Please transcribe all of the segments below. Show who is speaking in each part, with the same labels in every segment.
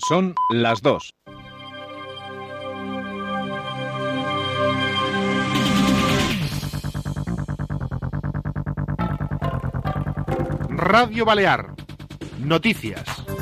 Speaker 1: Son las 2.
Speaker 2: Radio Balear. Noticias.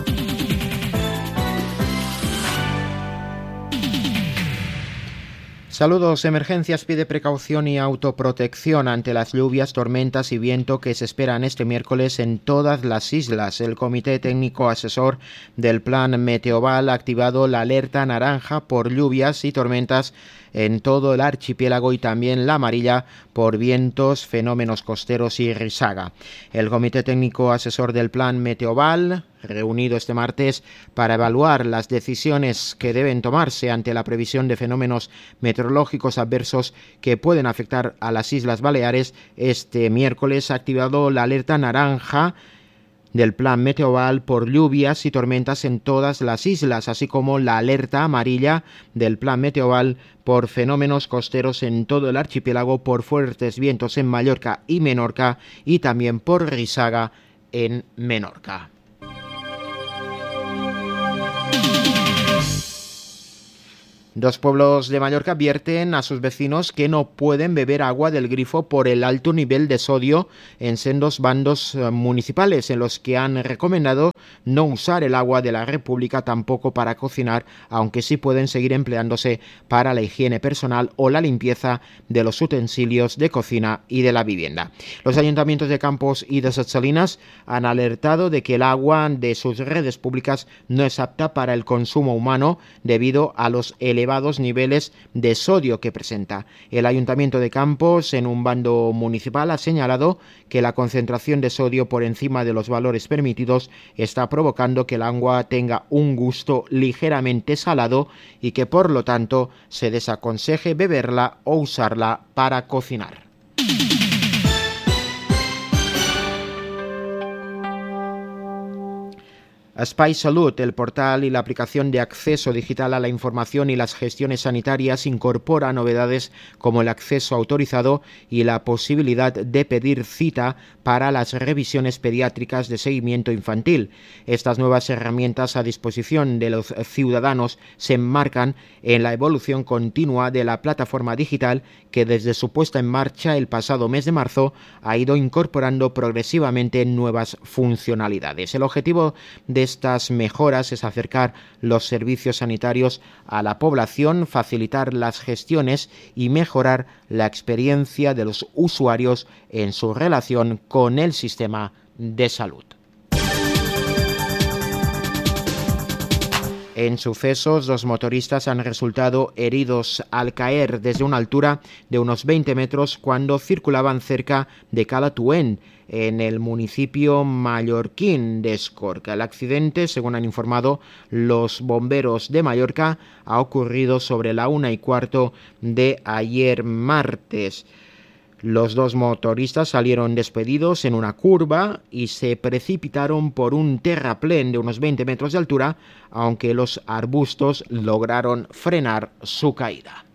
Speaker 3: Saludos. Emergencias pide precaución y autoprotección ante las lluvias, tormentas y viento que se esperan este miércoles en todas las islas. El Comité Técnico Asesor del Plan Meteoval ha activado la alerta naranja por lluvias y tormentas en todo el archipiélago y también la amarilla por vientos, fenómenos costeros y risaga. El Comité Técnico Asesor del Plan Meteoval, reunido este martes para evaluar las decisiones que deben tomarse ante la previsión de fenómenos meteorológicos adversos que pueden afectar a las Islas Baleares, este miércoles ha activado la alerta naranja del Plan Meteoval por lluvias y tormentas en todas las islas, así como la alerta amarilla del Plan Meteoval por fenómenos costeros en todo el archipiélago, por fuertes vientos en Mallorca y Menorca y también por risaga en Menorca. Dos pueblos de Mallorca advierten a sus vecinos que no pueden beber agua del grifo por el alto nivel de sodio en sendos bandos municipales, en los que han recomendado no usar el agua de la República tampoco para cocinar, aunque sí pueden seguir empleándose para la higiene personal o la limpieza de los utensilios de cocina y de la vivienda. Los ayuntamientos de Campos y de Ses Salines han alertado de que el agua de sus redes públicas no es apta para el consumo humano debido a los elevados niveles de sodio que presenta. El Ayuntamiento de Campos, en un bando municipal, ha señalado que la concentración de sodio por encima de los valores permitidos está provocando que el agua tenga un gusto ligeramente salado y que por lo tanto se desaconseje beberla o usarla para cocinar. Espai Salut, el portal y la aplicación de acceso digital a la información y las gestiones sanitarias, incorpora novedades como el acceso autorizado y la posibilidad de pedir cita para las revisiones pediátricas de seguimiento infantil. Estas nuevas herramientas a disposición de los ciudadanos se enmarcan en la evolución continua de la plataforma digital que desde su puesta en marcha el pasado mes de marzo ha ido incorporando progresivamente nuevas funcionalidades. El objetivo de estas mejoras es acercar los servicios sanitarios a la población, facilitar las gestiones y mejorar la experiencia de los usuarios en su relación con el sistema de salud. En sucesos, 2 motoristas han resultado heridos al caer desde una altura de unos 20 metros cuando circulaban cerca de Cala Tuent, en el municipio mallorquín de Escorca. El accidente, según han informado los bomberos de Mallorca, ha ocurrido sobre la 1:15 de ayer martes. Los 2 motoristas salieron despedidos en una curva y se precipitaron por un terraplén de unos 20 metros de altura, aunque los arbustos lograron frenar su caída.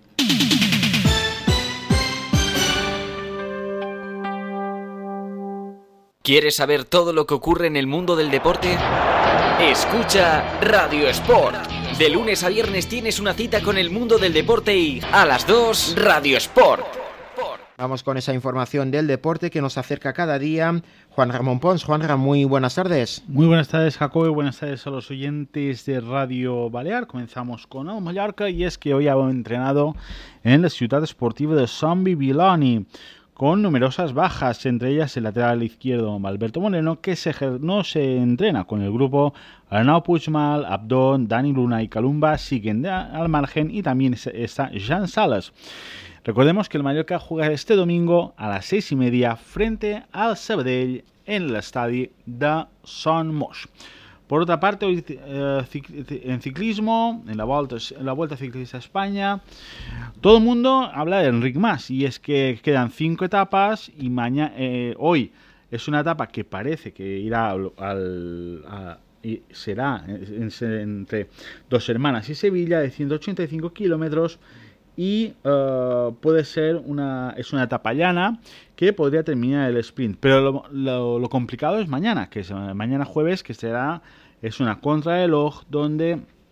Speaker 4: ¿Quieres saber todo lo que ocurre en el mundo del deporte? Escucha Radio Sport. De lunes a viernes tienes una cita con el mundo del deporte y a las 2 Radio Sport.
Speaker 3: Vamos con esa información del deporte que nos acerca cada día Juan Ramón Pons. Juanra, muy buenas tardes.
Speaker 5: Muy buenas tardes, Jacobo, y buenas tardes a los oyentes de Radio Balear. Comenzamos con el Mallorca y es que hoy ha entrenado en la ciudad esportiva de Sant Bibiloni con numerosas bajas, entre ellas el lateral izquierdo Alberto Moreno, que no se entrena con el grupo. Arnau Puigmal, Abdón, Dani Luna y Calumba siguen al margen y también está Jan Salas. Recordemos que el Mallorca juega este domingo a las 6:30 frente al Sabadell en el estadio de Son Moix. Por otra parte, hoy en ciclismo, en la Vuelta Ciclista a España, todo el mundo habla de Enric Mas, y es que quedan 5 etapas y hoy es una etapa que parece que irá y será entre Dos Hermanas y Sevilla de 185 kilómetros. Y puede ser una etapa llana que podría terminar el sprint. Pero lo complicado es mañana, que es mañana jueves, que es una contrarreloj donde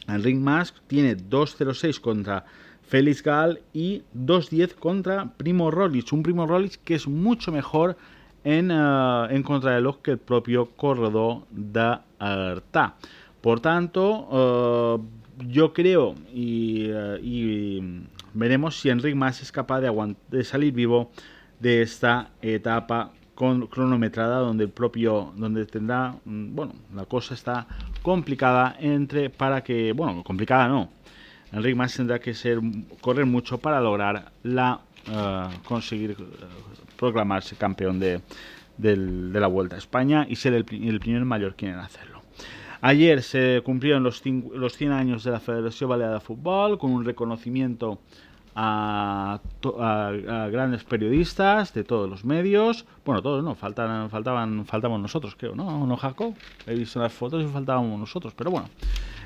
Speaker 5: Enric Mas tiene 2.06 contra Félix Gal y 2.10 contra Primo Roglic. Un Primo Roglic que es mucho mejor en contrarreloj que el propio corredor de Artà. Por tanto, yo creo y veremos si Enric Mas es capaz de salir vivo de esta etapa cronometrada, donde tendrá, la cosa está complicada complicada no. Enric Mas tendrá que correr mucho para lograr conseguir proclamarse campeón de la Vuelta a España y ser el primer mallorquín en hacerlo. Ayer se cumplieron los 100 años de la Federación Balear de Fútbol, con un reconocimiento a grandes periodistas de todos los medios. Bueno, todos no, faltábamos nosotros, creo, ¿no, Jaco? He visto las fotos y faltábamos nosotros, pero bueno.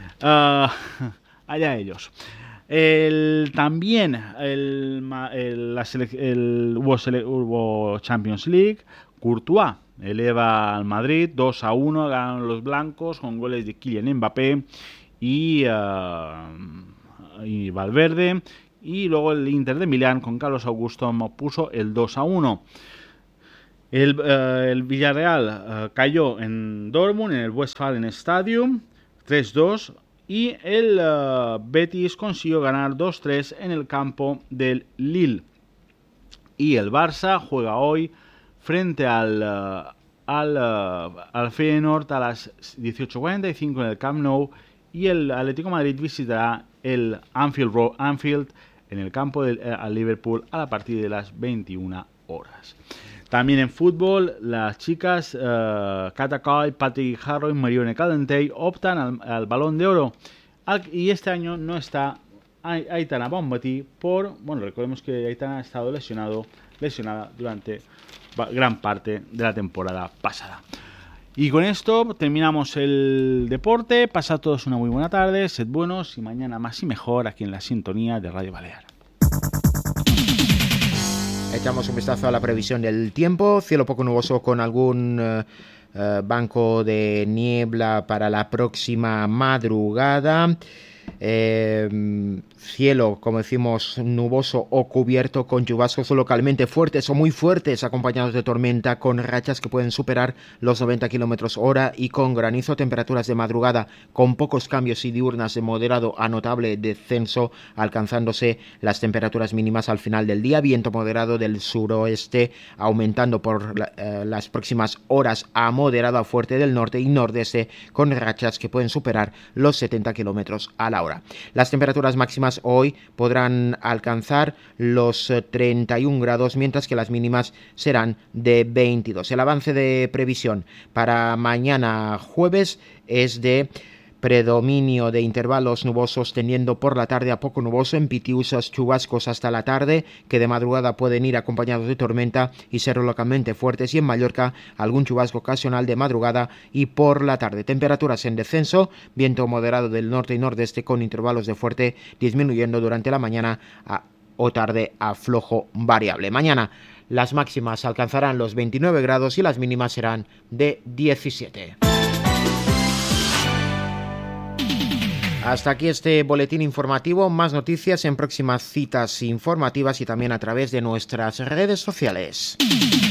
Speaker 5: Allá ellos. Hubo Champions League. Courtois eleva al Madrid 2-1, ganan los blancos con goles de Kylian Mbappé y Valverde, y luego el Inter de Milán con Carlos Augusto puso el 2-1. El Villarreal cayó en Dortmund en el Westfalen Stadium 3-2. Y el Betis consiguió ganar 2-3 en el campo del Lille. Y el Barça juega hoy frente al Feyenoord a las 18:45 en el Camp Nou. Y el Atlético de Madrid visitará el Anfield en el campo al Liverpool a partir de las 21 horas. También en fútbol, las chicas Cata Coll, Patrick Harrow y Marione Calentey optan al Balón de Oro. Y este año no está Aitana Bonmatí recordemos que Aitana ha estado lesionada durante gran parte de la temporada pasada. Y con esto terminamos el deporte. Pasad todos una muy buena tarde, sed buenos y mañana más y mejor aquí en la sintonía de Radio Balear.
Speaker 3: Echamos un vistazo a la previsión del tiempo. Cielo poco nuboso con algún banco de niebla para la próxima madrugada. Cielo, como decimos, nuboso o cubierto con chubascos localmente fuertes o muy fuertes, acompañados de tormenta con rachas que pueden superar los 90 km/h y con granizo. Temperaturas de madrugada con pocos cambios y diurnas de moderado a notable descenso, alcanzándose las temperaturas mínimas al final del día. Viento moderado del suroeste aumentando por las próximas horas a moderado a fuerte del norte y nordeste, con rachas que pueden superar los 70 km/h. Las temperaturas máximas hoy podrán alcanzar los 31 grados, mientras que las mínimas serán de 22. El avance de previsión para mañana jueves es de predominio de intervalos nubosos, tendiendo por la tarde a poco nuboso, en Pitiusas chubascos hasta la tarde, que de madrugada pueden ir acompañados de tormenta y ser localmente fuertes, y en Mallorca algún chubasco ocasional de madrugada y por la tarde. Temperaturas en descenso, viento moderado del norte y nordeste con intervalos de fuerte, disminuyendo durante la mañana o tarde a flojo variable. Mañana las máximas alcanzarán los 29 grados y las mínimas serán de 17. Hasta aquí este boletín informativo. Más noticias en próximas citas informativas y también a través de nuestras redes sociales.